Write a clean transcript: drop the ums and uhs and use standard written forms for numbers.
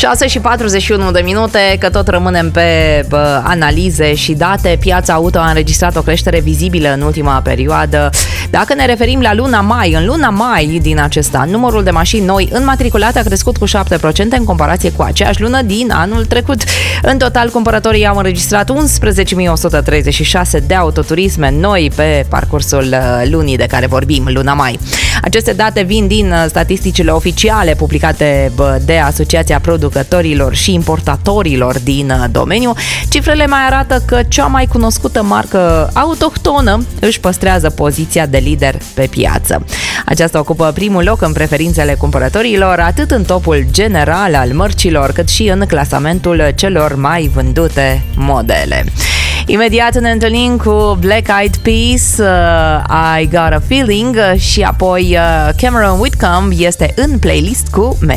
6 și 41 de minute, că tot rămânem pe analize și date. Piața auto a înregistrat o creștere vizibilă în ultima perioadă. Dacă ne referim la luna mai, în luna mai din acest an, numărul de mașini noi înmatriculate a crescut cu 7% în comparație cu aceeași lună din anul trecut. În total, cumpărătorii au înregistrat 11.136 de autoturisme noi pe parcursul lunii de care vorbim, luna mai. Aceste date vin din statisticile oficiale publicate de Asociația Producătorilor și Importatorilor din domeniu. Cifrele mai arată că cea mai cunoscută marcă autohtonă își păstrează poziția de lider pe piață. Aceasta ocupă primul loc în preferințele cumpărătorilor, atât în topul general al mărcilor, cât și în clasamentul celor mai vândute modele. Imediat ne întâlnim cu Black Eyed Peas, I Got a Feeling, și apoi Cameron Whitcomb este în playlist cu